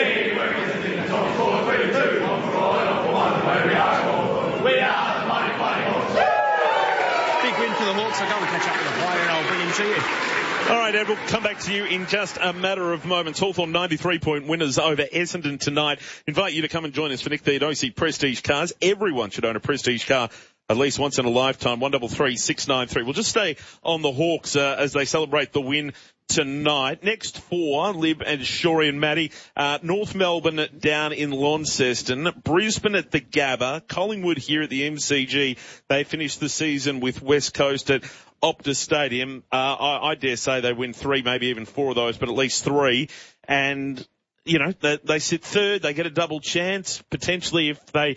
Big win for the Hawks. I'll go and catch up with the player and I'll bring him to you. All right, Ed, we'll come back to you in just a matter of moments. Hawthorn 93-point winners over Essendon tonight. Invite you to come and join us for Nick Theodosi Prestige Cars. Everyone should own a Prestige car at least once in a lifetime. 133 693. We'll just stay on the Hawks as they celebrate the win tonight. Next four, Lib and Shorey and Matty. North Melbourne down in Launceston. Brisbane at the Gabba. Collingwood here at the MCG. They finished the season with West Coast at Optus Stadium. I dare say they win 3, maybe even 4 of those, but at least 3. And, you know, they sit third. They get a double chance. Potentially if they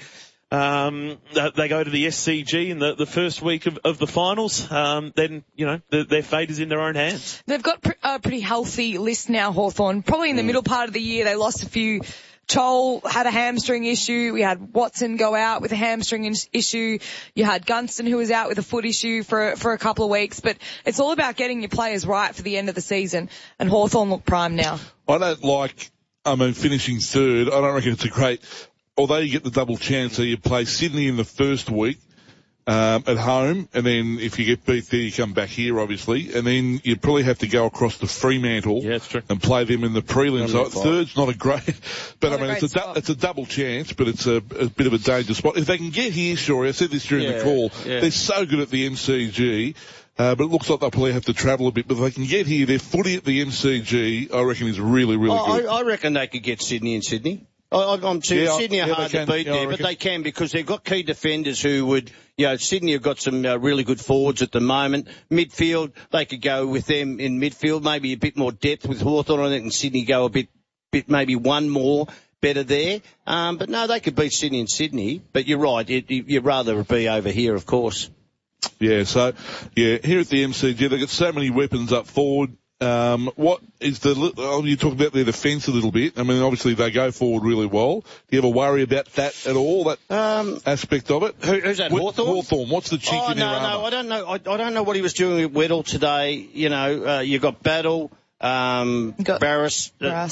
go to the SCG in the first week of the finals, then, you know, their fate is in their own hands. They've got a pretty healthy list now, Hawthorn. Probably in the middle part of the year, they lost a few. Chol had a hamstring issue. We had Watson go out with a hamstring issue. You had Gunston who was out with a foot issue for a couple of weeks. But it's all about getting your players right for the end of the season. And Hawthorn look prime now. I don't like, finishing third. I don't reckon it's a great, although you get the double chance, so you play Sydney in the first week, at home, and then if you get beat there, you come back here, obviously, and then you probably have to go across to Fremantle and play them in the prelims. So third's not a great, but it's a double chance, but it's a bit of a dangerous spot. If they can get here, sure, I said this during the call, they're so good at the MCG, but it looks like they'll probably have to travel a bit. But if they can get here, their footy at the MCG, I reckon is really, really good. I reckon they could get Sydney in Sydney. Sydney are hard to beat there, but they can because they've got key defenders who would, Sydney have got some really good forwards at the moment. Midfield, they could go with them in midfield, maybe a bit more depth with Hawthorn on it, and Sydney go a bit maybe one more better there. But no, they could beat Sydney in Sydney. But you're right, you'd rather be over here, of course. Yeah, so, here at the MCG, they've got so many weapons up forward. What is you talk about their defence a little bit. I mean, obviously they go forward really well. Do you ever worry about that at all, that aspect of it? Who's that, Hawthorn? Hawthorn. What's the cheek in their armour? No, I don't know. I don't know what he was doing with Weddle today. You got Battle, Barras.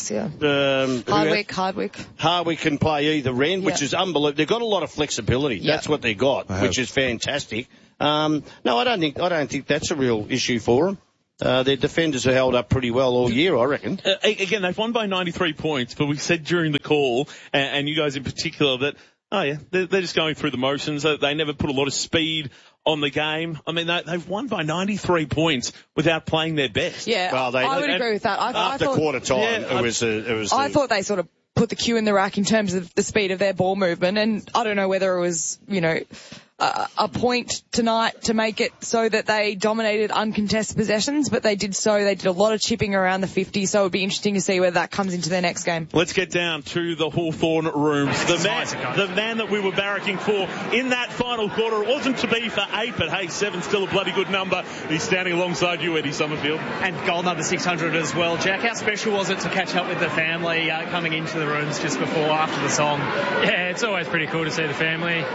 Hardwick can play either end, which is unbelievable. They've got a lot of flexibility. Yep. That's what they got, which is fantastic. No, I don't think that's a real issue for them. Their defenders are held up pretty well all year, I reckon. Again, they've won by 93 points, but we said during the call, and you guys in particular, that, they're just going through the motions. They never put a lot of speed on the game. I mean, they've won by 93 points without playing their best. Yeah, I would agree with that. After quarter time, I thought they sort of put the cue in the rack in terms of the speed of their ball movement, and I don't know whether it was, a point tonight to make it so that they dominated uncontested possessions, but they did a lot of chipping around the 50, so it would be interesting to see whether that comes into their next game. Let's get down to the Hawthorn rooms. The man that we were barracking for in that final quarter. It wasn't to be for 8, but hey, 7's still a bloody good number. He's standing alongside you, Eddie Summerfield. And goal number 600 as well. Jack, how special was it to catch up with the family coming into the rooms just after the song? Yeah, it's always pretty cool to see the family.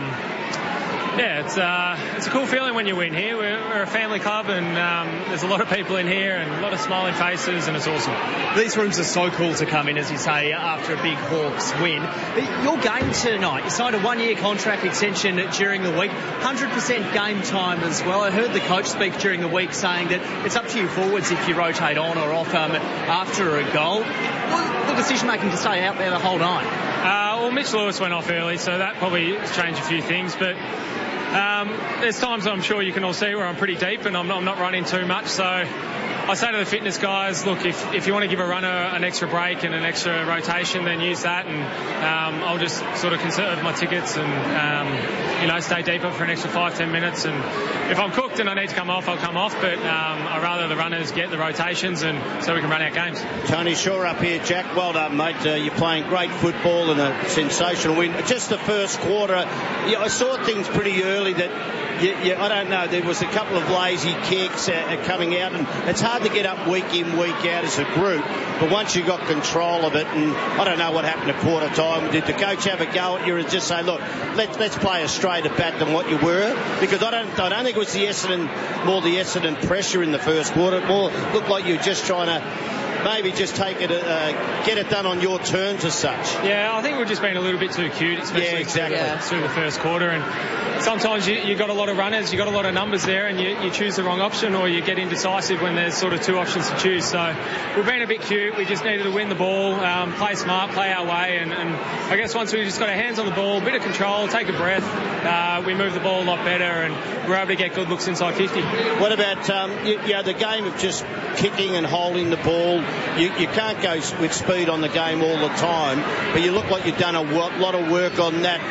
It's a cool feeling when you win here. We're a family club, and there's a lot of people in here and a lot of smiling faces, and it's awesome. These rooms are so cool to come in, as you say, after a big Hawks win. Your game tonight, you signed a 1-year contract extension during the week, 100% game time as well. I heard the coach speak during the week saying that it's up to you forwards if you rotate on or off after a goal. What the decision-making to stay out there the whole night? Well, Mitch Lewis went off early, so that probably changed a few things, but there's times I'm sure you can all see where I'm pretty deep and I'm not running too much, so I say to the fitness guys, look, if you want to give a runner an extra break and an extra rotation, then use that, and I'll just sort of conserve my tickets and stay deeper for an extra 5-10 minutes, and if I'm cooked and I need to come off, I'll come off, but I'd rather the runners get the rotations and so we can run our games. Tony Shaw up here. Jack, well done, mate. You're playing great football and a sensational win. Just the first quarter, I saw things pretty early that I don't know, there was a couple of lazy kicks coming out, and it's hard to get up week in, week out as a group, but once you got control of it, and I don't know what happened at quarter time, did the coach have a go at you and just say, look, let's play a straighter bat than what you were? Because I don't think it was the Essendon pressure in the first quarter. It more looked like you were just trying to maybe just take it, get it done on your terms as such. Yeah, I think we've just been a little bit too cute, especially through the first quarter. And sometimes you got a lot of runners, you got a lot of numbers there, and you choose the wrong option, or you get indecisive when there's sort of two options to choose. So we've been a bit cute. We just needed to win the ball, play smart, play our way, and I guess once we just got our hands on the ball, a bit of control, take a breath, we moved the ball a lot better, and we're able to get good looks inside 50. What about the game of just kicking and holding the ball? You can't go with speed on the game all the time, but you look like you've done a lot of work on that.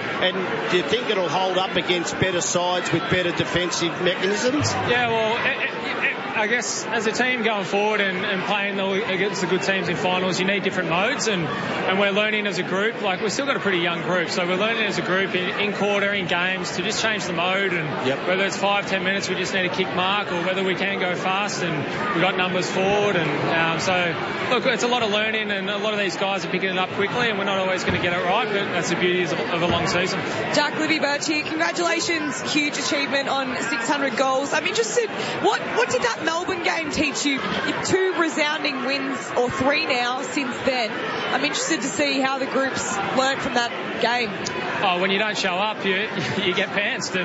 And do you think it'll hold up against better sides with better defensive mechanisms? Yeah, well, I guess as a team going forward and playing against the good teams in finals, you need different modes, and we're learning as a group. Like, we've still got a pretty young group, so we're learning as a group in quarter, in games, to just change the mode, and whether it's 5-10 minutes we just need a kick mark, or whether we can go fast and we've got numbers forward. And so, look, it's a lot of learning, and a lot of these guys are picking it up quickly, and we're not always going to get it right, but that's the beauty of a long season. Jack, Libby Birch here. Congratulations. Huge achievement on 600 goals. I'm interested, what did that Melbourne game teach you? 2 resounding wins, or 3 now since then. I'm interested to see how the groups learnt from that game. Oh, when you don't show up, you get pantsed,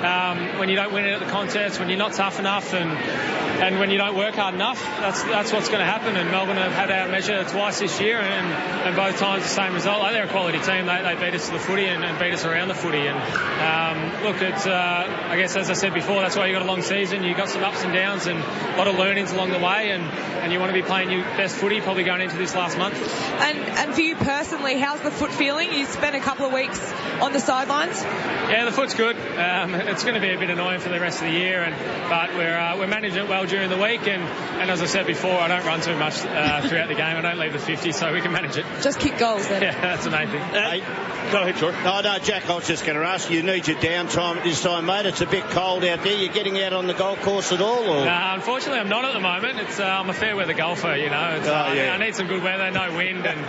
and when you don't win it at the contest, when you're not tough enough, and when you don't work hard enough, that's what's going to happen. And Melbourne have had our measure twice this year, and both times the same result. Like, they're a quality team. They beat us to the footy and beat us around the footy. And look, it's I guess, as I said before, that's why you got a long season. You got some ups and downs and a lot of learnings along the way, and you want to be playing your best footy probably going into this last month. And for you personally, how's the foot feeling? You spent a couple of weeks on the sidelines. Yeah, the foot's good. It's going to be a bit annoying for the rest of the year, but we're managing it well during the week, and as I said before, I don't run too much throughout the game. I don't leave the 50, so we can manage it. Just kick goals then. Yeah, that's the main thing. Go ahead, George. Oh, no, Jack, I was just going to ask you, need your downtime at this time, mate? It's a bit cold out there. You getting out on the golf course at all? Or? Unfortunately, I'm not at the moment. I'm a fair weather golfer, you know. I need some good weather, no wind, and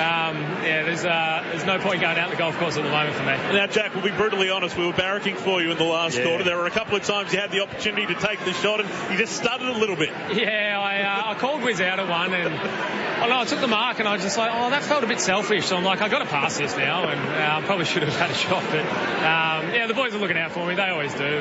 there's no point going out on the golf course at the moment for me. Now, Jack, we'll be brutally honest. We were barracking for you in the last quarter. There were a couple of times you had the opportunity to take the shot, and you just stuttered a little bit. Yeah, I called Wiz out at one, and I took the mark, and I was just like, that felt a bit selfish. So I'm like, I got to pass this now, and probably should have had a shot. But the boys are looking out for me. They always do.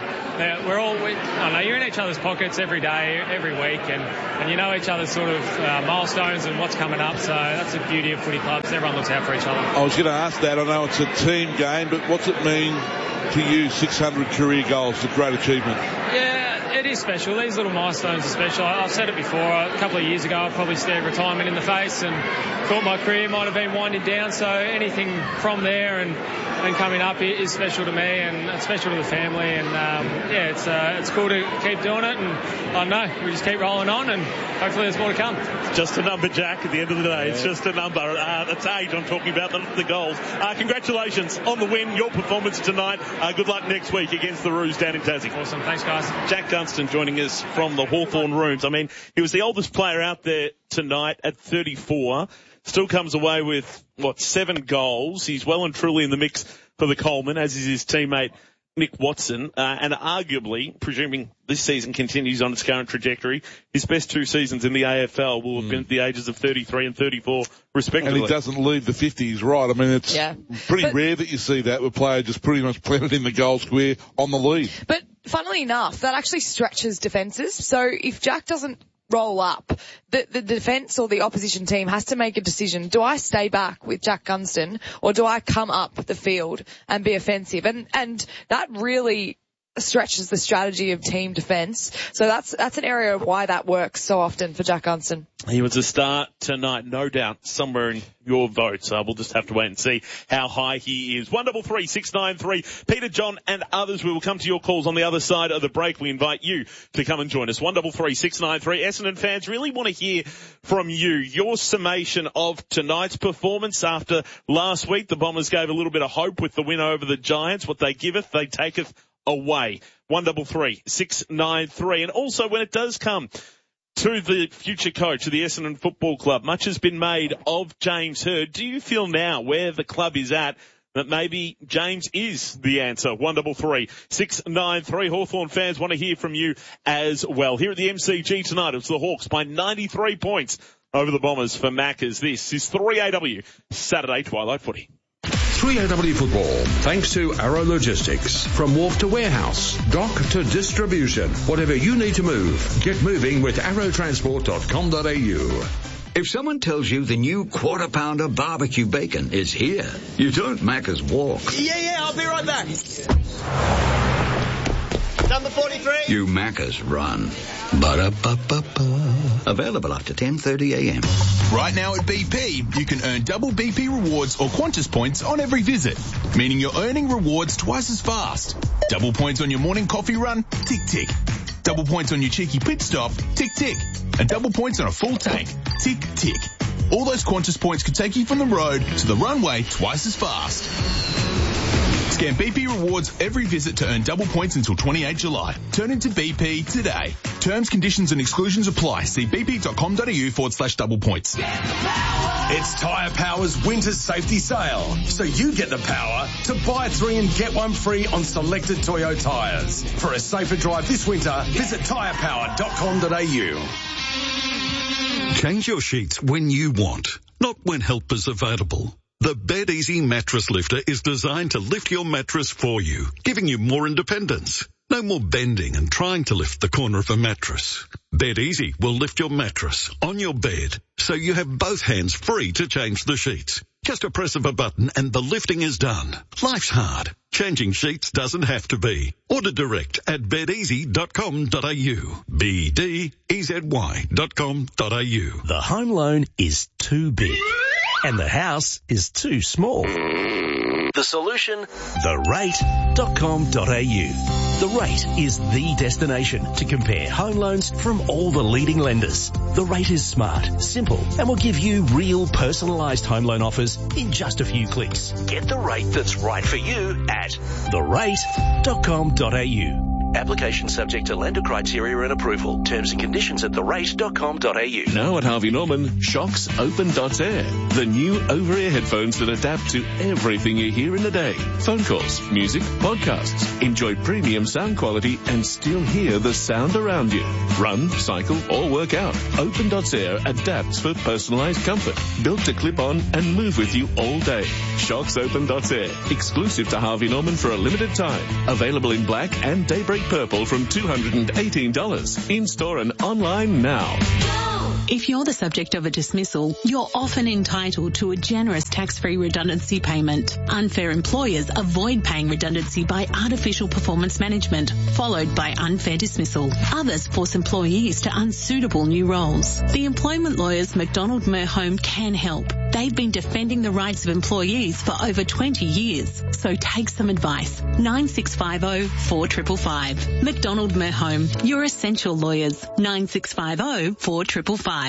You're in each other's pockets every day, every week, and you know each other's sort of milestones and what's coming up. So that's the beauty of footy clubs. Everyone looks out for each other. I was going to ask that. I know it's a team game, but what's it mean to you, 600 career goals? It's a great achievement. Yeah, it is special. These little milestones are special. I've said it before. A couple of years ago, I probably stared retirement in the face and thought my career might have been winding down. So anything from there and coming up is special to me, and it's special to the family. And it's cool to keep doing it. And I know we just keep rolling on, and hopefully there's more to come. Just a number, Jack. At the end of the day, it's just a number. It's age I'm talking about, the goals. Congratulations on the win, your performance tonight. Good luck next week against the Roos down in Tassie. Awesome. Thanks, guys. Jack Gunston joining us from the Hawthorn Rooms. I mean, he was the oldest player out there tonight at 34. Still comes away with, 7 goals. He's well and truly in the mix for the Coleman, as is his teammate Nick Watson. And arguably, presuming this season continues on its current trajectory, his best 2 seasons in the AFL will have been at the ages of 33 and 34, respectively. And he doesn't leave the 50s, right? I mean, it's pretty rare that you see that, with a player just pretty much planted in the goal square on the lead. But funnily enough, that actually stretches defences. So if Jack doesn't roll up, the defence or the opposition team has to make a decision. Do I stay back with Jack Gunston, or do I come up the field and be offensive? And that really stretches the strategy of team defence. So that's an area of why that works so often for Jack Gunston. He was a star tonight, no doubt, somewhere in your votes. We'll just have to wait and see how high he is. 133 693. Peter, John and others. We will come to your calls on the other side of the break. We invite you to come and join us. 133 693. Essendon fans really want to hear from you. Your summation of tonight's performance after last week. The Bombers gave a little bit of hope with the win over the Giants. What they giveth, they taketh away. 133 693. And also, when it does come to the future coach of the Essendon Football Club, much has been made of James Hird. Do you feel now, where the club is at, that maybe James is the answer. 133 693. Hawthorn fans want to hear from you as well. Here at the MCG tonight, it's the Hawks by 93 points over the Bombers for Maccas. This is 3AW Saturday Twilight Footy. 3AW Football, thanks to Arrow Logistics. From wharf to warehouse, dock to distribution, whatever you need to move, get moving with arrowtransport.com.au. If someone tells you the new Quarter Pounder barbecue bacon is here, you don't Macca's walk. Yeah, I'll be right back. Number 43. You Macca's run. Ba-da-ba-ba-ba. Available after 10:30 a.m. Right now at BP, you can earn double BP rewards or Qantas points on every visit, meaning you're earning rewards twice as fast. Double points on your morning coffee run, tick, tick. Double points on your cheeky pit stop, tick, tick. And double points on a full tank, tick, tick. All those Qantas points can take you from the road to the runway twice as fast. Scan BP rewards every visit to earn double points until 28 July. Turn into BP today. Terms, conditions and exclusions apply. See bp.com.au/double points. It's Tyre Power's winter safety sale. So you get the power to buy 3 and get 1 free on selected Toyo tyres. For a safer drive this winter, visit tyrepower.com.au. Change your sheets when you want, not when help is available. The Bed Easy Mattress Lifter is designed to lift your mattress for you, giving you more independence. No more bending and trying to lift the corner of a mattress. Bed Easy will lift your mattress on your bed, so you have both hands free to change the sheets. Just a press of a button and the lifting is done. Life's hard. Changing sheets doesn't have to be. Order direct at bedeasy.com.au. BDEZY.com.au. The home loan is too big and the house is too small. The solution? therate.com.au. The Rate is the destination to compare home loans from all the leading lenders. The Rate is smart, simple, and will give you real personalised home loan offers in just a few clicks. Get the rate that's right for you at therate.com.au. Application subject to lender criteria and approval. Terms and conditions at therate.com.au. Now at Harvey Norman, Shocks Open.air. The new over-ear headphones that adapt to everything you hear in the day. Phone calls, music, podcasts. Enjoy premium sound quality and still hear the sound around you. Run, cycle, or work out. Open.air adapts for personalized comfort. Built to clip on and move with you all day. Shocks Open.air. Exclusive to Harvey Norman for a limited time. Available in black and daybreak purple from $218. In-store and online now. If you're the subject of a dismissal, you're often entitled to a generous tax-free redundancy payment. Unfair employers avoid paying redundancy by artificial performance management, followed by unfair dismissal. Others force employees to unsuitable new roles. The employment lawyers McDonald Merhome can help. They've been defending the rights of employees for over 20 years. So take some advice. 9650 4555. McDonald Merhome, your essential lawyers. 9650 4555.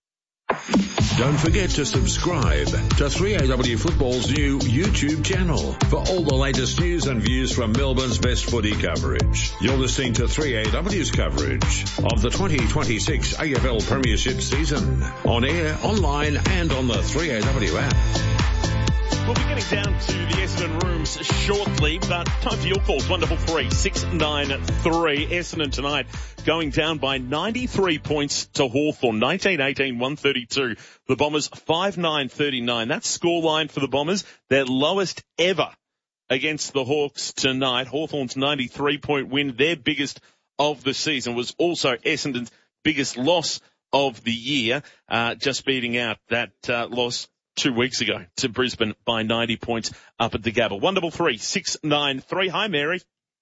Don't forget to subscribe to 3AW Football's new YouTube channel for all the latest news and views from Melbourne's best footy coverage. You're listening to 3AW's coverage of the 2026 AFL Premiership season. On air, online and on the 3AW app. We'll be getting down to the Essendon rooms shortly, but time for your calls. 133 693. Essendon tonight going down by 93 points to Hawthorn. 19-18, 132. The Bombers 5-9-39. That's scoreline for the Bombers. Their lowest ever against the Hawks tonight. Hawthorn's 93-point win, their biggest of the season, was also Essendon's biggest loss of the year, just beating out that loss 2 weeks ago to Brisbane by 90 points up at the Gabba. 133 693. Hi, Mary.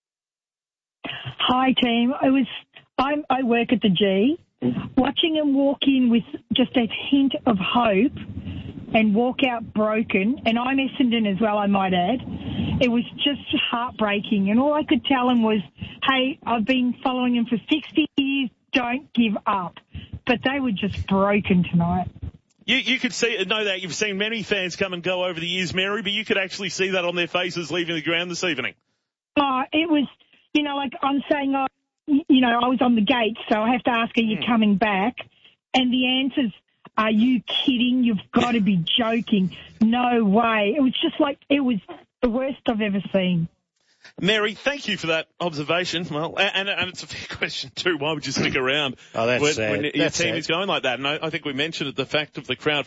Hi, team. I work at the G. Watching him walk in with just a hint of hope and walk out broken, and I'm Essendon as well, I might add. It was just heartbreaking, and all I could tell him was, hey, I've been following him for 60 years, don't give up. But they were just broken tonight. You could know that you've seen many fans come and go over the years, Mary, but you could actually see that on their faces leaving the ground this evening. Oh, it was, like I'm saying, I was on the gate, so I have to ask, are you coming back? And the answer's, are you kidding? You've got to be joking. No way. It was just like, it was The worst I've ever seen. Mary, thank you for that observation. Well, and it's a fair question too. Why would you stick around when your team is going like that? And I think we mentioned it, the fact of the crowd,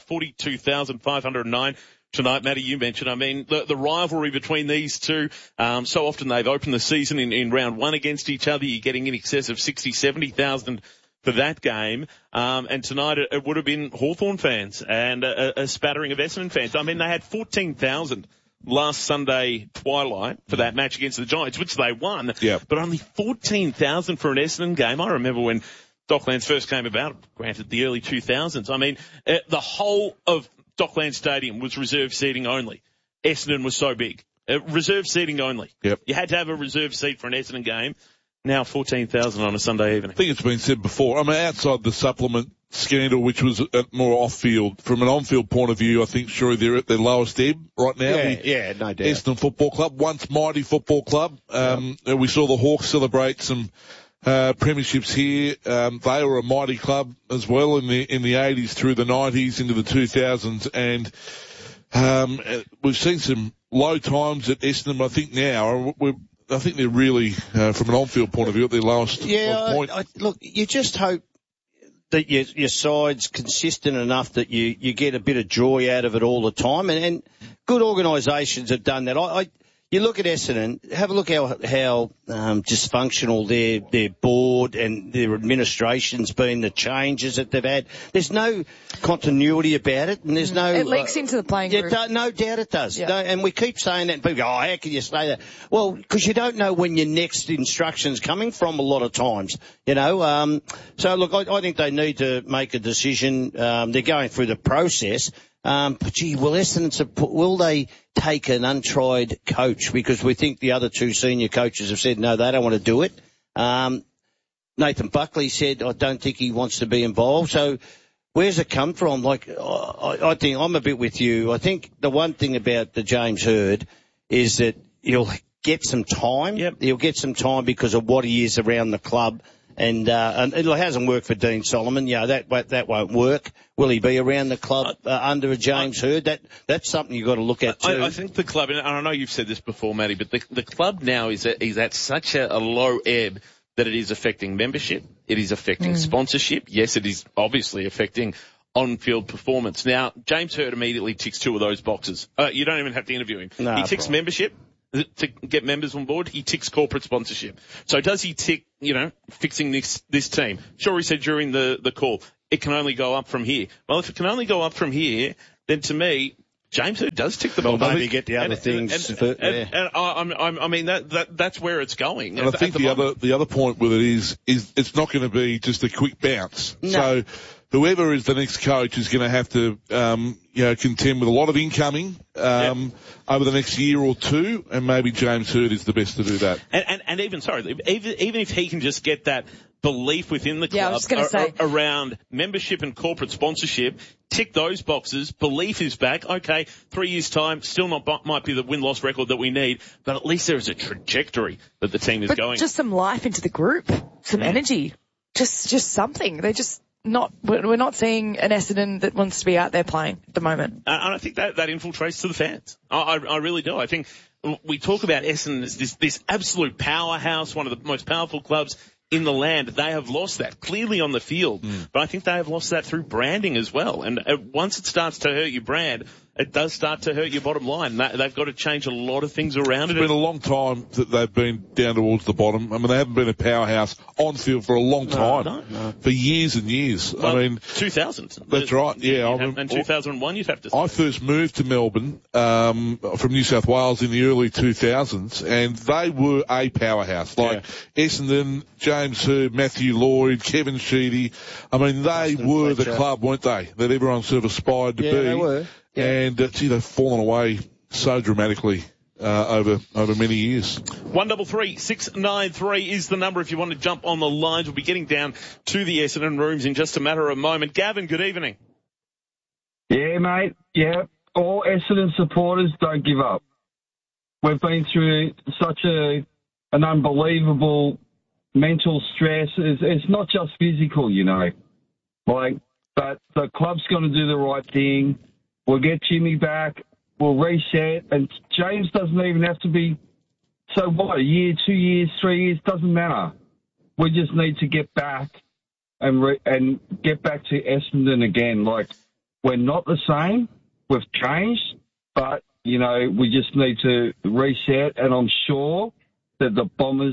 42,509 tonight. Matty, you mentioned, I mean, the rivalry between these two. So often they've opened the season in round one against each other. You're getting in excess of 60, 70,000 for that game. And tonight it would have been Hawthorn fans and a spattering of Essendon fans. I mean, they had 14,000 last Sunday twilight for that match against the Giants, which they won. Yeah. But only 14,000 for an Essendon game. I remember when Docklands first came about, granted the early 2000s. I mean, the whole of Docklands Stadium was reserve seating only. Essendon was so big. Reserve seating only. Yep. You had to have a reserve seat for an Essendon game. Now 14,000 on a Sunday evening. I think it's been said before. I mean, outside the supplement scandal, which was more off-field, from an on-field point of view, I think surely they're at their lowest ebb right now. Yeah, no doubt. Essendon Football Club, once mighty football club. We saw the Hawks celebrate some premierships here. They were a mighty club as well in the 80s through the 90s into the 2000s, and we've seen some low times at Essendon. I think now I think they're really, from an on-field point of view, at their lowest point. Look, you just hope that your side's consistent enough that you get a bit of joy out of it all the time, and good organisations have done that. You look at Essendon, have a look how dysfunctional their board and their administration's been, the changes that they've had. There's no continuity about it, and there's no... It leaks into the playing group. No doubt it does. Yeah. No, and we keep saying that, and people go, how can you say that? Well, because you don't know when your next instruction's coming from a lot of times, you know. So, look, I think they need to make a decision. They're going through the process. But gee, will they take an untried coach? Because we think the other two senior coaches have said no, they don't want to do it. Nathan Buckley said, I don't think he wants to be involved. So where's it come from? Like, I think I'm a bit with you. I think the one thing about the James Hird is that he'll get some time. Yep. He'll get some time because of what he is around the club. And it hasn't worked for Dean Solomon. Yeah, that won't work. Will he be around the club under a James Hird? That's something you've got to look at too. I think the club, and I know you've said this before, Matty, but the club now is at such a low ebb that it is affecting membership. It is affecting sponsorship. Yes, it is obviously affecting on-field performance. Now, James Hird immediately ticks two of those boxes. You don't even have to interview him. He ticks membership. To get members on board, he ticks corporate sponsorship. So does he tick, fixing this team? Sure, he said during the call, it can only go up from here. Well, if it can only go up from here, then to me, James Hird does tick the box. Well, maybe get the other things. I mean, that's where it's going. And I think the other point with it is it's not going to be just a quick bounce. No. So whoever is the next coach is going to have to, contend with a lot of incoming, over the next year or two, and maybe James Hird is the best to do that. And even if he can just get that belief within the club around membership and corporate sponsorship, tick those boxes, belief is back. Okay, 3 years time, still might be the win-loss record that we need, but at least there is a trajectory that the team is going. Just some life into the group, some energy, just something. They're just we're not seeing an Essendon that wants to be out there playing at the moment. And I think that infiltrates to the fans. I really do. I think we talk about Essendon as this absolute powerhouse, one of the most powerful clubs in the land. They have lost that clearly on the field, but I think they have lost that through branding as well. And once it starts to hurt your brand, it does start to hurt your bottom line. They've got to change a lot of things around it. It's been a long time that they've been down towards the bottom. I mean, they haven't been a powerhouse on field for a long time. No. For years and years. Well, I mean, 2000. That's right. Yeah. And 2001, you'd have to say. I first moved to Melbourne, from New South Wales in the early 2000s, and they were a powerhouse. Essendon, James Hird, Matthew Lloyd, Kevin Sheedy. I mean, they were the club, weren't they? That everyone sort of aspired to be. Yeah, they were. Yeah. And, they've fallen away so dramatically, over many years. 133 693 is the number if you want to jump on the lines. We'll be getting down to the Essendon rooms in just a matter of a moment. Gavin, good evening. Yeah, mate. Yeah. All Essendon supporters, don't give up. We've been through such an unbelievable mental stress. It's not just physical, but the club's going to do the right thing. We'll get Jimmy back. we'll reset, and James doesn't even have to be, so what, a year, 2 years, 3 years, doesn't matter. We just need to get back and get back to Essendon again. Like, we're not the same. We've changed, but, you know, we just need to reset, and I'm sure that the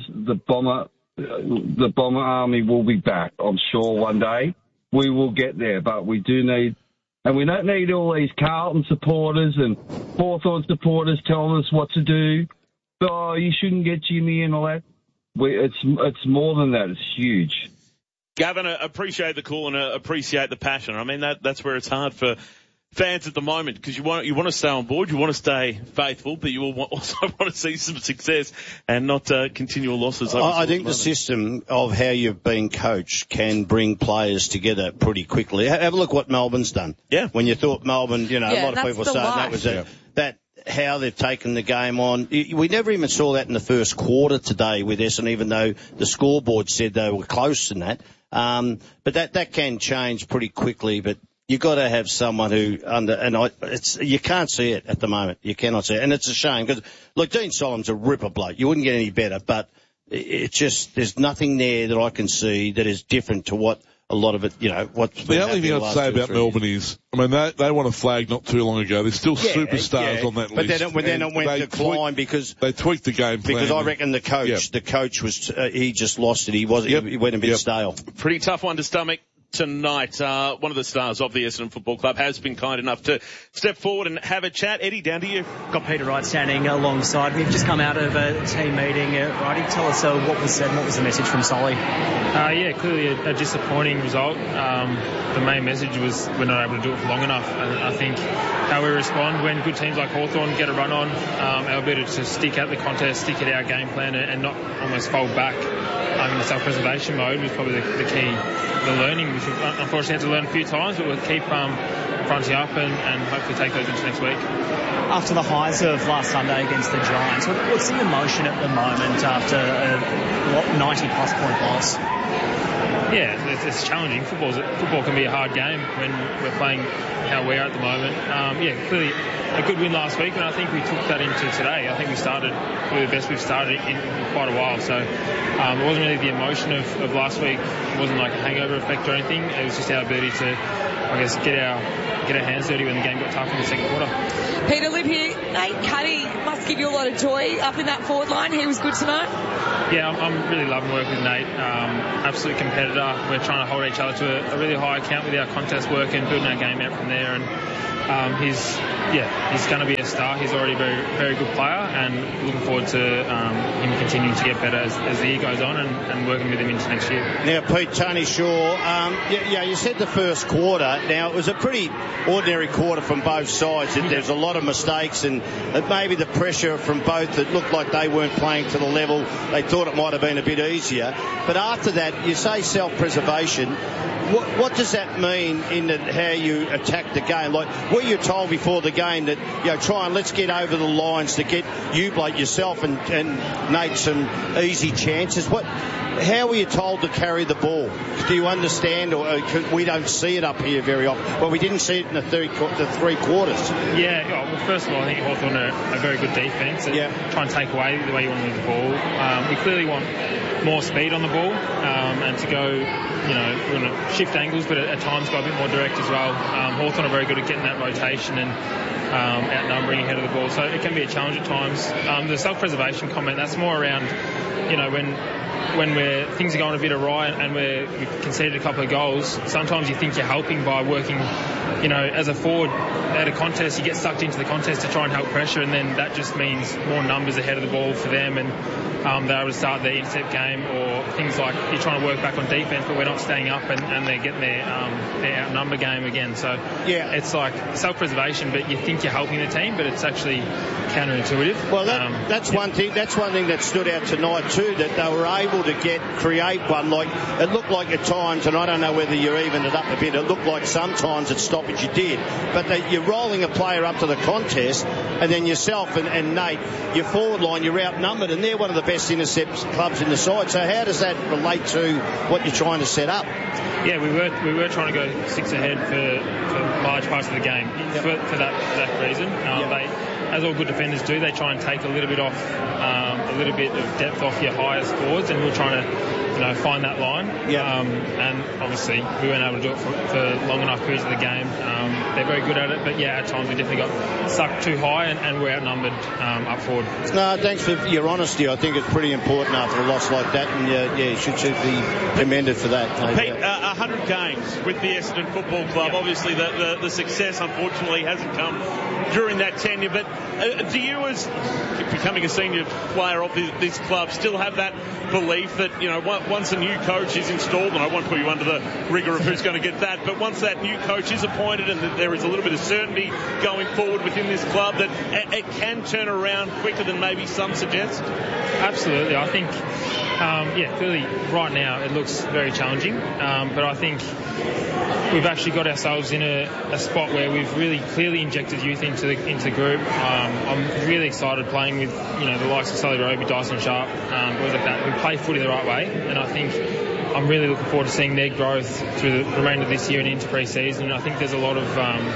Bomber Army will be back. I'm sure one day we will get there, but we do need, and we don't need all these Carlton supporters and Hawthorn supporters telling us what to do. Oh, you shouldn't get Jimmy and all that. It's more than that. It's huge. Gavin, appreciate the call and appreciate the passion. I mean, that's where it's hard for fans at the moment, because you want to stay on board, you want to stay faithful, but you also want to see some success and not continual losses. I think the system of how you've been coached can bring players together pretty quickly. Have a look what Melbourne's done. Yeah. When you thought Melbourne, you know, a lot of people saying that was that how they've taken the game on. We never even saw that in the first quarter today with Essendon, even though the scoreboard said they were close in that. But that can change pretty quickly, but you've got to have someone who you can't see it at the moment. You cannot see it. And it's a shame because, look, Dean Solom's a ripper bloke. You wouldn't get any better, but it's just, there's nothing there that I can see that is different to what a lot of it, you know, what's the only thing I'd say about Melbourne is, I mean, they won a flag not too long ago. There's still superstars on that list. But then it went decline because they tweaked the game plan. Because I reckon the coach was, he just lost it. He went a bit stale. Pretty tough one to stomach tonight. One of the stars of the Essendon Football Club has been kind enough to step forward and have a chat. Eddie, down to you. Got Peter Wright standing alongside. We've just come out of a team meeting. Righty, tell us what was said and what was the message from Solly? Clearly a disappointing result. The main message was we're not able to do it for long enough. And I think how we respond when good teams like Hawthorn get a run on, our ability to stick at the contest, stick at our game plan and not almost fold back in the self-preservation mode was probably the key. The learning, which we've unfortunately had to learn a few times, but we'll keep fronting up and hopefully take those into next week. After the highs of last Sunday against the Giants, what's the emotion at the moment after a 90-plus point loss? Yeah, it's challenging. Football can be a hard game when we're playing how we are at the moment. Clearly a good win last week, and I think we took that into today. I think we started probably the best we've started in quite a while. So it wasn't really the emotion of last week. It wasn't like a hangover effect or anything. It was just our ability to, I guess, get our hands dirty when the game got tough in the second quarter. Peter, Liv here. Nate Cuddy must give you a lot of joy up in that forward line. He was good tonight. Yeah, I'm really loving working with Nate. Absolute competitor. We're trying to hold each other to a really high account with our contest work and building our game out from there. And he's going to be a star. He's already a very, very good player, and looking forward to him continuing to get better as the year goes on and working with him into next year. Now, Pete, Tony Shaw, you said the first quarter. Now, it was a pretty ordinary quarter from both sides. There's a lot of mistakes, and maybe the pressure from both that looked like they weren't playing to the level they thought it might have been a bit easier. But after that, you say self-preservation. What does that mean in how you attack the game? Like, were you told before the game that, try and let's get over the lines to get you, Blake, yourself and Nate some easy chances? How were you told to carry the ball? Do you understand? Or we don't see it up here very often. Well, we didn't see it in the three quarters. Yeah, well, first of all, I think Hawthorn are a very good defence. Try and take away the way you want to move the ball. We clearly want more speed on the ball and to go, we're going to shift angles, but at times go a bit more direct as well. Hawthorn are very good at getting that rotation and outnumbering ahead of the ball, so it can be a challenge at times. The self-preservation comment, that's more around, when things are going a bit awry and we've conceded a couple of goals, sometimes you think you're helping by working, as a forward at a contest, you get sucked into the contest to try and help pressure, and then that just means more numbers ahead of the ball for them, and they're able to start their intercept game, or things like you're trying to work back on defence, but we're not staying up and they're getting their outnumber game again. So it's like self-preservation, but you think you're helping the team, but it's actually counterintuitive. Well, that's one thing. That's one thing that stood out tonight too, that they were able to create one. Like, it looked like at times, and I don't know whether you evened it up a bit, it looked like sometimes at stoppage you did, but you're rolling a player up to the contest, and then yourself and Nate, your forward line, you're outnumbered, and they're one of the best intercept clubs in the side. So how does that relate to what you're trying to set up? Yeah, we were trying to go six ahead for large parts of the game for that reason. As all good defenders do, they try and take a little bit of depth off your highest forwards, and we're trying to, find that line. And obviously we weren't able to do it for long enough periods of the game. They're very good at it, but at times we definitely got sucked too high, and we're outnumbered up forward. No, thanks for your honesty. I think it's pretty important after a loss like that, and you should be commended for that. Pete, 100 games with the Essendon Football Club. Obviously the success unfortunately hasn't come during that tenure, but do you, as becoming a senior player of this club, still have that belief that, once a new coach is installed, and I won't put you under the rigour of who's going to get that, but once that new coach is appointed and that there is a little bit of certainty going forward within this club, that it can turn around quicker than maybe some suggest? Absolutely. I think, clearly right now it looks very challenging, but I think we've actually got ourselves in a spot where we've really clearly injected youth into the group. I'm really excited playing with the likes of Sully Roby, Dyson Sharp, boys like that who play footy the right way, and I think I'm really looking forward to seeing their growth through the remainder of this year and into pre-season. I think there's a lot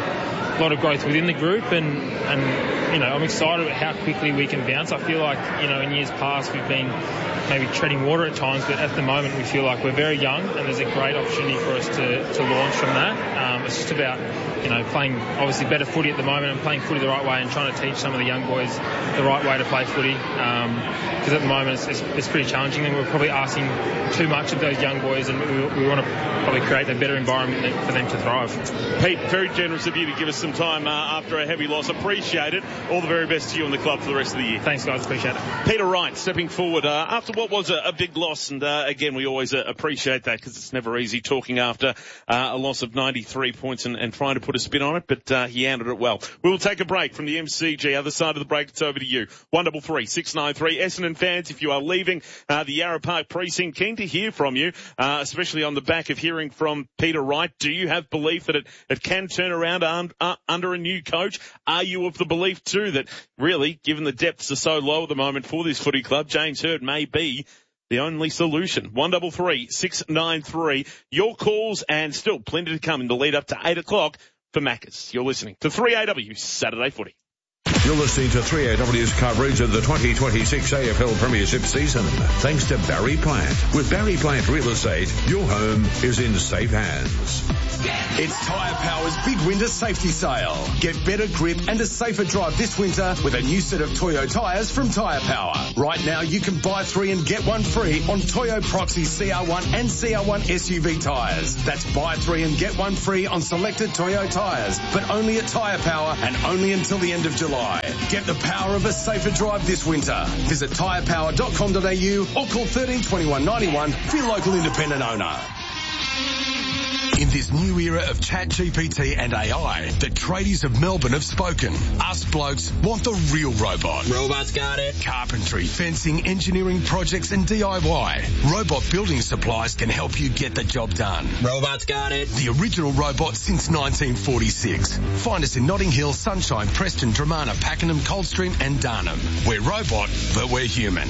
of growth within the group, and I'm excited about how quickly we can bounce. I feel like in years past we've been maybe treading water at times, but at the moment we feel like we're very young, and there's a great opportunity for us to launch from that. It's just about playing obviously better footy at the moment and playing footy the right way, and trying to teach some of the young boys the right way to play footy, because at the moment it's pretty challenging, and we're probably asking too much of those young boys, and we want to probably create a better environment for them to thrive. Pete, very generous of you to give us some time after a heavy loss. Appreciate it. All the very best to you and the club for the rest of the year. Thanks, guys. Appreciate it. Peter Wright stepping forward after what was a big loss, and again we always appreciate that, because it's never easy talking after a loss of 93 points and trying to put a spin on it, but he handled it well. We'll take a break from the MCG. Other side of the break, it's over to you. 133 693. Essendon fans, if you are leaving the Yarra Park precinct, keen to hear from you, especially on the back of hearing from Peter Wright. Do you have belief that it can turn around under a new coach? Are you of the belief too that really, given the depths are so low at the moment for this footy club, James Hird may be the only solution? 133 693. Your calls, and still plenty to come in the lead up to 8 o'clock for Maccas. You're listening to 3AW Saturday Footy. You're listening to 3AW's coverage of the 2026 AFL Premiership season. Thanks to Barry Plant. With Barry Plant Real Estate, your home is in safe hands. It's Tyre Power's big winter safety sale. Get better grip and a safer drive this winter with a new set of Toyo tyres from Tyre Power. Right now you can buy 3 and get 1 free on Toyo Proxy CR1 and CR1 SUV tyres. That's buy 3 and get 1 free on selected Toyo tyres, but only at Tyre Power and only until the end of July. Get the power of a safer drive this winter. Visit tyrepower.com.au or call 13 21 91 for your local independent owner. In this new era of ChatGPT and AI, the tradies of Melbourne have spoken. Us blokes want the real robot. Robots got it. Carpentry, fencing, engineering projects and DIY. Robot Building Supplies can help you get the job done. Robots got it. The original robot since 1946. Find us in Notting Hill, Sunshine, Preston, Dramana, Pakenham, Coldstream and Darnham. We're robot, but we're human.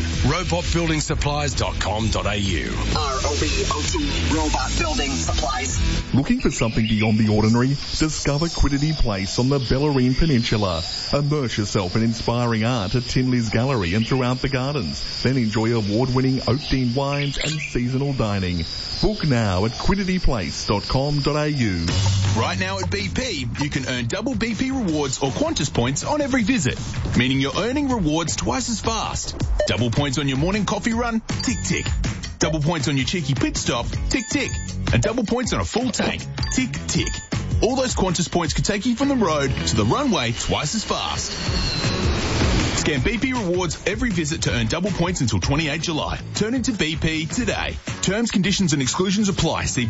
RobotbuildingSupplies.com.au. ROBOT, Robot Building Supplies. Looking for something beyond the ordinary? Discover Quiddity Place on the Bellarine Peninsula. Immerse yourself in inspiring art at Tinley's Gallery and throughout the gardens. Then enjoy award-winning Oakdean wines and seasonal dining. Book now at quiddityplace.com.au. Right now at BP, you can earn double BP rewards or Qantas points on every visit, meaning you're earning rewards twice as fast. Double points on your morning coffee run? Tick, tick. Double points on your cheeky pit stop? Tick, tick. And double points on a full tank? Tick, tick. All those Qantas points could take you from the road to the runway twice as fast. Scan BP rewards every visit to earn double points until 28 July. Turn into BP today. Terms, conditions and exclusions apply. See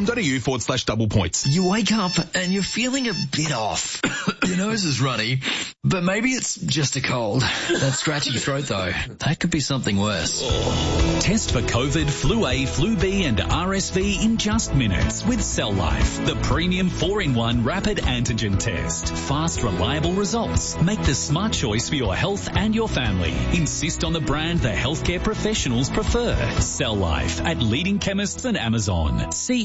bp.com.au/double points. You wake up and you're feeling a bit off. Your nose is runny But maybe it's just a cold. That scratchy throat, though, that could be something worse. Test for COVID, Flu A, Flu B and RSV in just minutes with Cell Life, the premium 4-in-1 rapid antigen test. Fast, reliable results. Make the smart choice for your health and your family. Insist on the brand the healthcare professionals prefer. Cell Life at leading chemists and Amazon.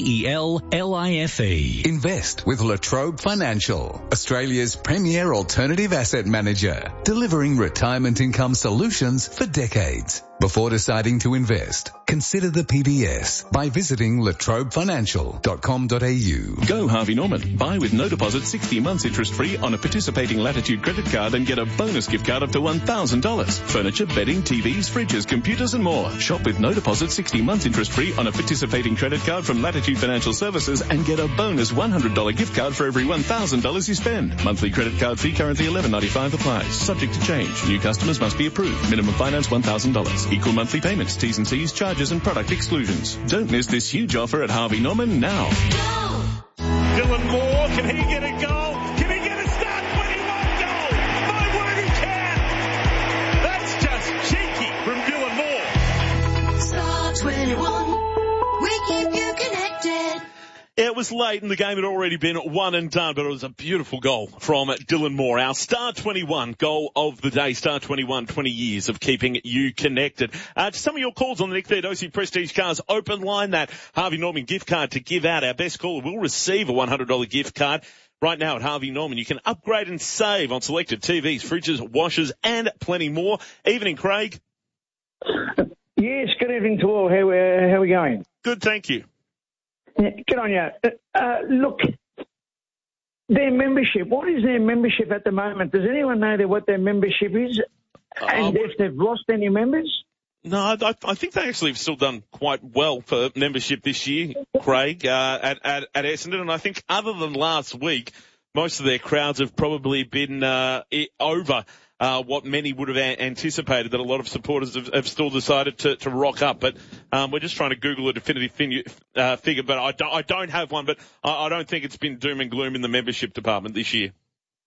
CELLIFE. Invest with La Trobe Financial, Australia's premier alternative asset manager, delivering retirement income solutions for decades. Before deciding to invest, consider the PBS by visiting latrobefinancial.com.au. Go Harvey Norman. Buy with no deposit 60 months interest free on a participating Latitude credit card and get a bonus gift card up to $1,000. Furniture, bedding, TVs, fridges, computers and more. Shop with no deposit 60 months interest free on a participating credit card from Latitude Financial Services and get a bonus $100 gift card for every $1,000 you spend. Monthly credit card fee currently $11.95 applies. Subject to change. New customers must be approved. Minimum finance $1,000. Equal monthly payments, T's and C's, charges and product exclusions. Don't miss this huge offer at Harvey Norman now. Dylan Moore, can he get a goal? Can he get a start 21 goal? My word, he can! That's just cheeky from Dylan Moore. Star 21, we keep you connected. It was late and the game had already been one and done, but it was a beautiful goal from Dylan Moore. Our Star 21 goal of the day. Star 21, 20 years of keeping you connected. To some of your calls on the Nick Theodosi Prestige Cars open line, that Harvey Norman gift card to give out. Our best caller will receive a $100 gift card. Right now at Harvey Norman, you can upgrade and save on selected TVs, fridges, washers, and plenty more. Evening, Craig. Yes, good evening to all. How are we going? Good, thank you. Yeah, good on you. Look, their membership, what is their membership at the moment? Does anyone know what their membership is? And if they've lost any members? No, I think they actually have still done quite well for membership this year, Craig, at Essendon. And I think other than last week, most of their crowds have probably been over what many would have anticipated, that a lot of supporters have still decided to rock up. But we're just trying to Google a definitive figure, but I don't have one. But I don't think it's been doom and gloom in the membership department this year.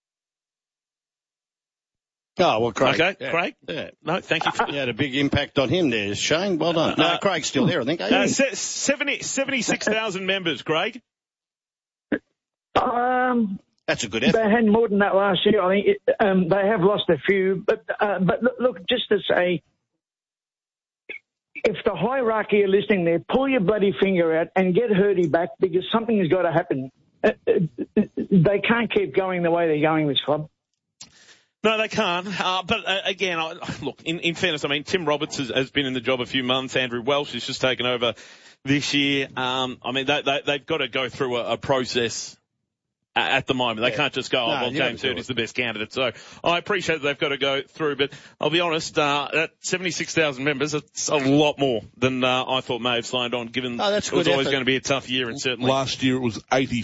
Oh, well, Craig. Okay, yeah. Craig? Yeah. No, thank you. You had a big impact on him there, Shane. Well done. No, Craig's still there, I think. 76,000 members, Craig. That's a good effort. They had more than that last year. I think they have lost a few. But look, just to say, if the hierarchy are listening there, pull your bloody finger out and get Hurdy back, because something has got to happen. They can't keep going the way they're going, this club. No, they can't. But again, look, in fairness, I mean, Tim Roberts has been in the job a few months. Andrew Welsh has just taken over this year. I mean, they've got to go through a process at the moment. They can't just go, James Hurd is the best candidate. So I appreciate that they've got to go through, but I'll be honest, that 76,000 members, it's a lot more than I thought may have signed on, given it was always going to be a tough year, and certainly. Last year it was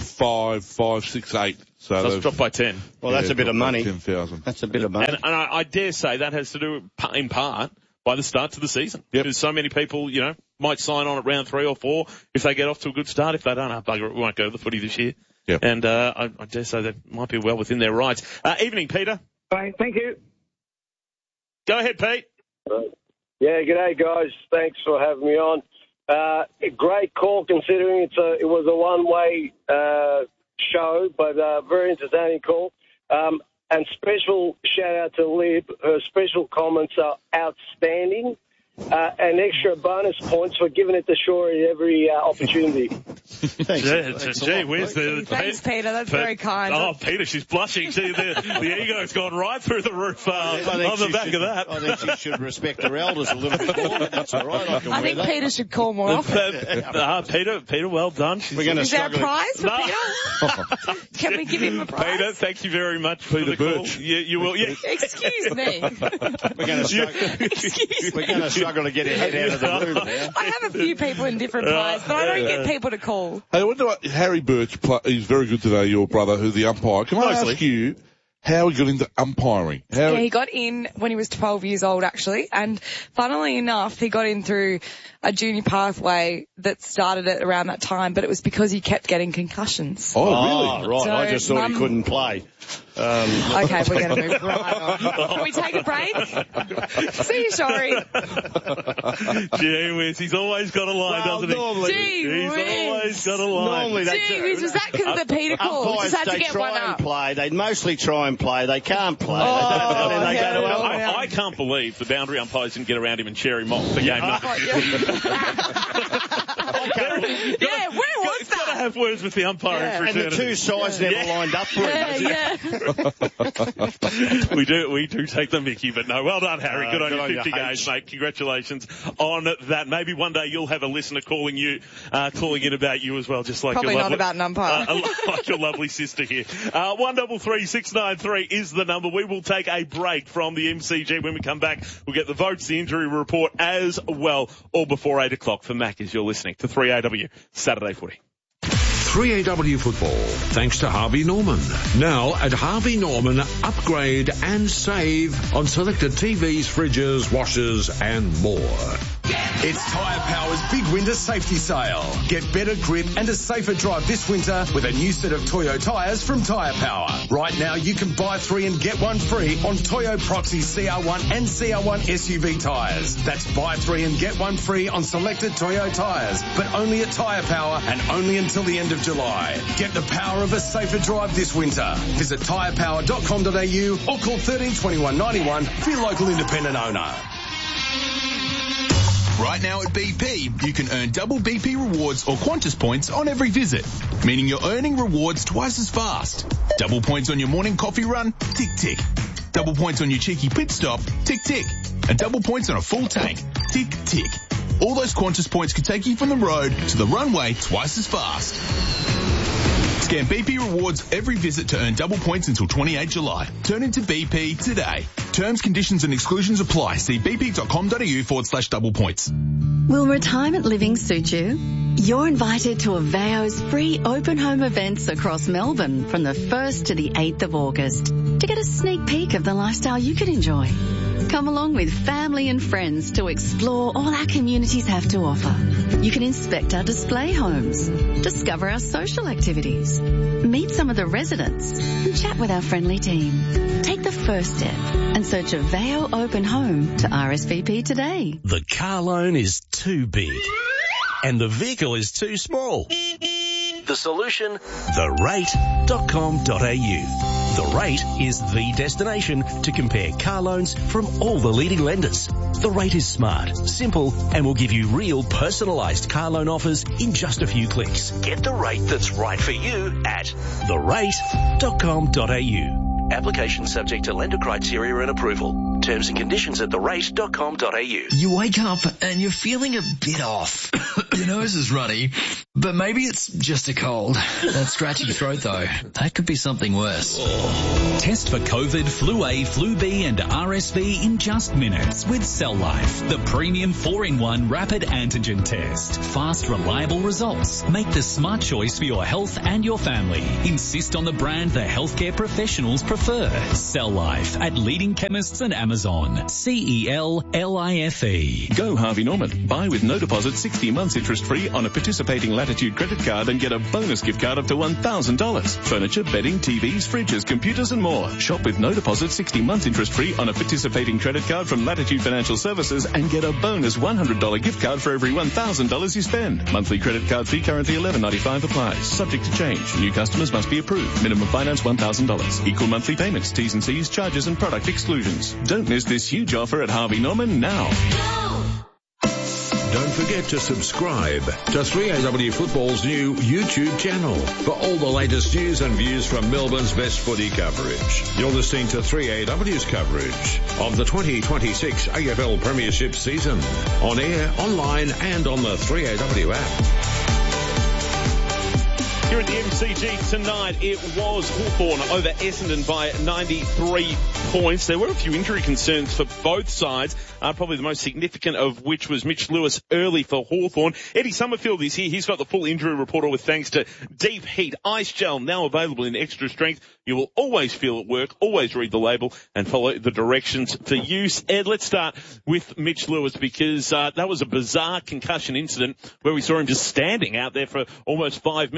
85,568. So it's dropped by 10. Well, that's a bit of money. 10,000. That's a bit of money. And I dare say that has to do, in part, by the start to the season. Yep. Because so many people, might sign on at round 3 or 4 if they get off to a good start. If they don't, bugger it, we won't go to the footy this year. Yep. And I dare say that might be well within their rights. Evening, Peter. Right, thank you. Go ahead, Pete. Yeah, g'day, guys. Thanks for having me on. A great call, considering it was a one-way show, but very entertaining call. And special shout-out to Lib. Her special comments are outstanding. And extra bonus points for giving it to Shorey every opportunity. Thanks. Gee whiz. Thanks, Peter. That's very kind. Oh, Peter, she's blushing. The ego's gone right through the roof on the back of that. I think she should respect her elders a little bit more. That's all right. I think Peter should call more often. Peter, well done. Is there a prize for Peter? Can we give him a prize? Peter, thank you very much for Peter the Birch. call. You will. Yeah. Excuse me. We're going to struggle to get her head out of the room now. I have a few people in different pies, but I don't get people to call. Hey, I wonder what Harry Birch, he's very good today, your brother, who's the umpire. Can I ask you how he got into umpiring? He got in when he was 12 years old, actually. And funnily enough, he got in through a junior pathway that started at around that time, but it was because he kept getting concussions. Oh, really? Right. So I just thought he couldn't play. Okay, we're going to move right on. Can we take a break? See you, sorry. Gee whiz, he's always got a line, doesn't he? Normally, He's always got a line. Normally, Gee whiz, was that because of the Peter call? umpires, Just had to they get try one and up. play. They mostly try and play. They can't play. Oh, Then they go to I can't believe the boundary umpires didn't get around him and cheer him off for game number. Yeah, where was Got to that? have words with the umpire. and the two sides never lined up for him. We do take the mickey, but no, well done, Harry. Good on Good your on you, 50 games, mate. Congratulations on that. Maybe one day you'll have a listener calling in about you as well, just like Probably your not lovely, about an umpire. like your lovely sister here. 133693 is the number. We will take a break from the MCG. When we come back, we'll get the votes, the injury report as well, all before 8 o'clock for Mac as you're listening to 3AW Saturday Footy. 3AW Football, thanks to Harvey Norman. Now at Harvey Norman, upgrade and save on selected TVs, fridges, washers and more. It's Tyre Power's big winter safety sale. Get better grip and a safer drive this winter with a new set of Toyo tyres from Tyre Power. Right now you can buy 3 and get 1 free on Toyo Proxy CR1 and CR1 SUV tyres. That's buy 3 and get 1 free on selected Toyo tyres, but only at Tyre Power and only until the end of July. Get the power of a safer drive this winter. Visit tyrepower.com.au or call 13 21 91 for your local independent owner. Right now at BP, you can earn double BP rewards or Qantas points on every visit, meaning you're earning rewards twice as fast. Double points on your morning coffee run? Tick, tick. Double points on your cheeky pit stop? Tick, tick. And double points on a full tank? Tick, tick. All those Qantas points could take you from the road to the runway twice as fast. Scan BP rewards every visit to earn double points until 28 July. Turn into BP today. Terms, conditions and exclusions apply. See bp.com.au/double points. Will retirement living suit you? You're invited to Aveo's free open home events across Melbourne from the 1st to the 8th of August to get a sneak peek of the lifestyle you could enjoy. Come along with family and friends to explore all our communities have to offer. You can inspect our display homes, discover our social activities, meet some of the residents and chat with our friendly team. Take the first step and search Aveo Open Home to RSVP today. The car loan is too big and the vehicle is too small. The solution? therate.com.au. The Rate is the destination to compare car loans from all the leading lenders. The Rate is smart, simple, and will give you real personalised car loan offers in just a few clicks. Get the rate that's right for you at therate.com.au. Application subject to lender criteria and approval. Terms and conditions at therate.com.au. You wake up and you're feeling a bit off. Your nose is runny, but maybe it's just a cold. That scratchy throat though, that could be something worse. Test for COVID, Flu A, Flu B and RSV in just minutes with Cell Life, the premium 4-in-1 rapid antigen test. Fast, reliable results. Make the smart choice for your health and your family. Insist on the brand the healthcare professionals prefer. Cell Life at leading chemists and Amazon. CELLIFE. Go Harvey Norman. Buy with no deposit 60 months interest free on a participating Latitude credit card and get a bonus gift card up to $1,000. Furniture, bedding, TVs, fridges, computers and more. Shop with no deposit 60 months interest free on a participating credit card from Latitude Financial Services and get a bonus $100 gift card for every $1,000 you spend. Monthly credit card fee currently $11.95 applies. Subject to change. New customers must be approved. Minimum finance $1,000. Equal monthly payments, T's and C's, charges and product exclusions. Don't miss this huge offer at Harvey Norman now. Don't forget to subscribe to 3AW Football's new YouTube channel for all the latest news and views from Melbourne's best footy coverage. You're listening to 3AW's coverage of the 2026 AFL Premiership season. On air, online and on the 3AW app. Here at the MCG tonight, it was Hawthorn over Essendon by 93 points. There were a few injury concerns for both sides, probably the most significant of which was Mitch Lewis early for Hawthorn. Eddie Summerfield is here. He's got the full injury report, all with thanks to Deep Heat Ice Gel, now available in extra strength. You will always feel at work, always read the label and follow the directions for use. Ed, let's start with Mitch Lewis because that was a bizarre concussion incident where we saw him just standing out there for almost 5 minutes before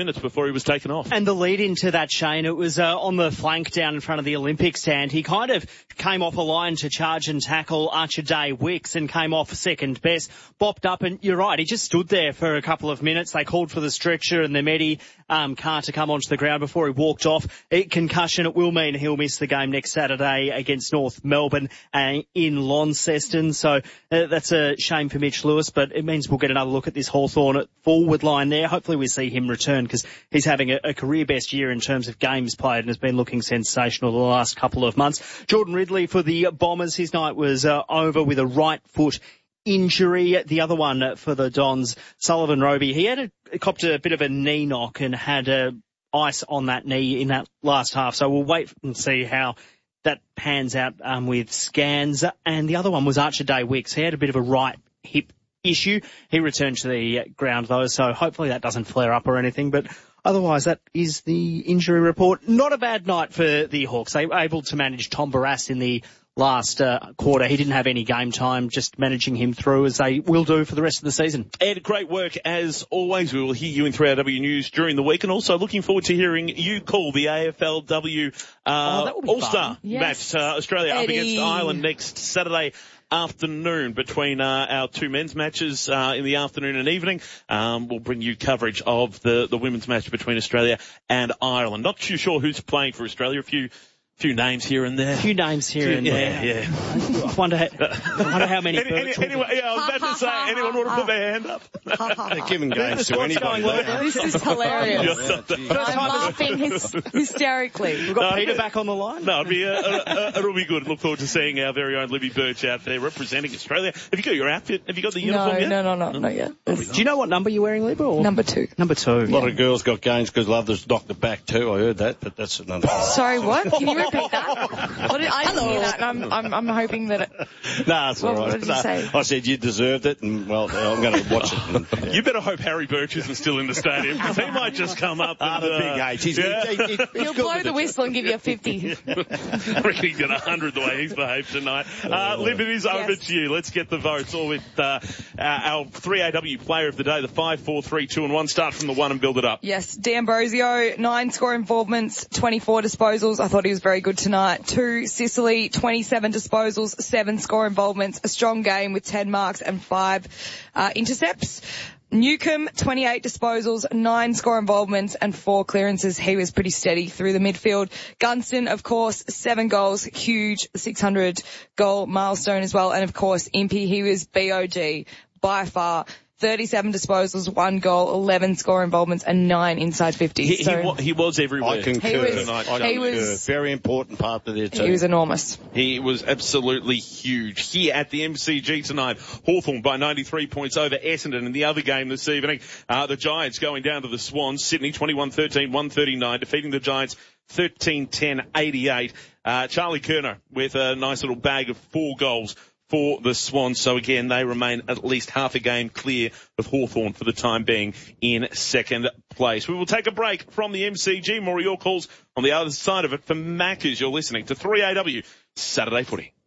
before he was taken off. And the lead into that, Shane, it was on the flank down in front of the Olympic stand. He kind of came off a line to charge and tackle Archer Day Wicks and came off second best, bopped up, and you're right, he just stood there for a couple of minutes. They called for the stretcher and the Medi car to come onto the ground before he walked off. Concussion, it will mean he'll miss the game next Saturday against North Melbourne in Launceston. So that's a shame for Mitch Lewis, but it means we'll get another look at this Hawthorn forward line there. Hopefully we see him return because he's having a career best year in terms of games played and has been looking sensational the last couple of months. Jordan Ridley for the Bombers, his night was over with a right foot injury. The other one for the Dons, Sullivan Roby, he had copped a bit of a knee knock and had ice on that knee in that last half. So we'll wait and see how that pans out with scans. And the other one was Archer Day Wicks. He had a bit of a right hip issue. He returned to the ground though, so hopefully that doesn't flare up or anything. But otherwise, that is the injury report. Not a bad night for the Hawks. They were able to manage Tom Barrass in the last quarter. He didn't have any game time, just managing him through as they will do for the rest of the season. Ed, great work as always. We will hear you in 3AW News during the week, and also looking forward to hearing you call the AFLW All-Star match. Australia up against Ireland next Saturday afternoon between our two men's matches in the afternoon and evening. We'll bring you coverage of the women's match between Australia and Ireland. Not too sure who's playing for Australia. A few names here and there. Yeah. I wonder how many. Anyway, I was about to say, anyone want to put their hand up? They're giving games to anybody. This is hilarious. I'm laughing hysterically. We've got Peter back on the line. No, it'll be good. Look forward to seeing our very own Libby Birch out there representing Australia. Have you got your outfit? Have you got the uniform yet? No, not yet. Do you know what number you're wearing, Libby? Number 2. Number 2. A lot of girls got games because others knocked it back too. I heard that, but that's another. Sorry, what? Can you repeat that? I didn't hear that, and I'm hoping that it... No, it's all right. What did you say? I said you deserved it, and well, I'm going to watch it. You better hope Harry Birch isn't still in the stadium, because he might just come up and... the big age. He'll blow the whistle and give you a 50. I reckon he'll get 100 the way he's behaved tonight. Liv, it is over to you. Let's get the votes, all with our 3AW player of the day, the 5, 4, 3, 2 and 1. Start from the 1 and build it up. Yes, D'Ambrosio, 9 score involvements, 24 disposals. I thought he was very good tonight. 2, Sicily, 27 disposals, 7 score involvements, a strong game with 10 marks and 5 intercepts. Newcomb, 28 disposals, 9 score involvements and 4 clearances. He was pretty steady through the midfield. Gunston, of course, 7 goals, huge 600 goal milestone as well. And of course, Impey, he was BOG by far. 37 disposals, 1 goal, 11 score involvements and 9 inside 50. He was everywhere. I concur tonight. He was very important part of their team. He was enormous. He was absolutely huge. Here at the MCG tonight, Hawthorn by 93 points over Essendon. In the other game this evening, the Giants going down to the Swans. Sydney 21-13, 139, defeating the Giants 13-10, 88. Charlie Kerner with a nice little bag of 4 goals for the Swans. So again, they remain at least half a game clear of Hawthorn for the time being in second place. We will take a break from the MCG. More of your calls on the other side of it for Maccas. You're listening to 3AW Saturday Footy.